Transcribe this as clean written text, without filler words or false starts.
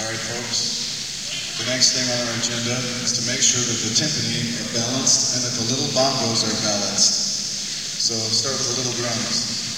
Alright folks, the next thing on our agenda is to make sure that the timpani are balanced and that the little bongos are balanced. So start with the little drums.